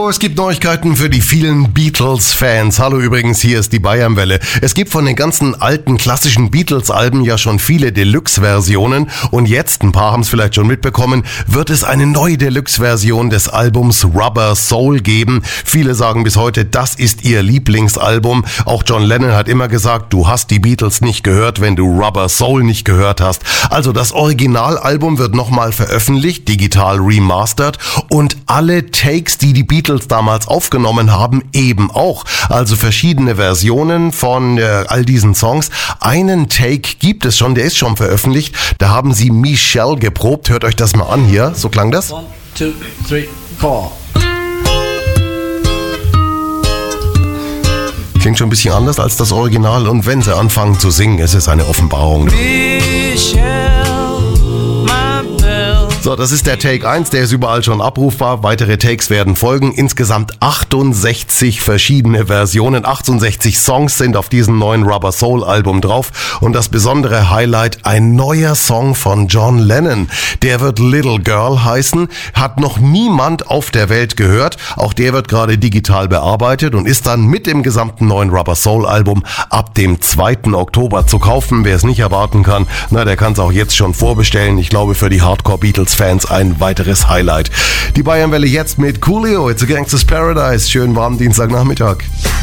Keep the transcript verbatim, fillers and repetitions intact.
Hallo, es gibt Neuigkeiten für die vielen Beatles-Fans. Hallo übrigens, hier ist die Bayernwelle. Es gibt von den ganzen alten klassischen Beatles-Alben ja schon viele Deluxe-Versionen und jetzt, ein paar haben es vielleicht schon mitbekommen, wird es eine neue Deluxe-Version des Albums Rubber Soul geben. Viele sagen bis heute, das ist ihr Lieblingsalbum. Auch John Lennon hat immer gesagt, du hast die Beatles nicht gehört, wenn du Rubber Soul nicht gehört hast. Also das Originalalbum wird nochmal veröffentlicht, digital remastered und alle Takes, die die Beatles damals aufgenommen haben, eben auch. Also verschiedene Versionen von äh, all diesen Songs. Einen Take gibt es schon, der ist schon veröffentlicht. Da haben sie Michelle geprobt. Hört euch das mal an hier. So klang das. One, two, three, four. Klingt schon ein bisschen anders als das Original. Und wenn sie anfangen zu singen, ist es eine Offenbarung. So, das ist der Take eins, der ist überall schon abrufbar. Weitere Takes werden folgen. Insgesamt achtundsechzig verschiedene Versionen. achtundsechzig Songs sind auf diesem neuen Rubber Soul Album drauf. Und das besondere Highlight, ein neuer Song von John Lennon. Der wird Little Girl heißen. Hat noch niemand auf der Welt gehört. Auch der wird gerade digital bearbeitet und ist dann mit dem gesamten neuen Rubber Soul Album ab dem zweiten Oktober zu kaufen. Wer es nicht erwarten kann, na, der kann es auch jetzt schon vorbestellen. Ich glaube, für die Hardcore Beatles Fans ein weiteres Highlight. Die Bayernwelle jetzt mit Coolio, It's a Gangster's Paradise. Schönen warmen Dienstagnachmittag.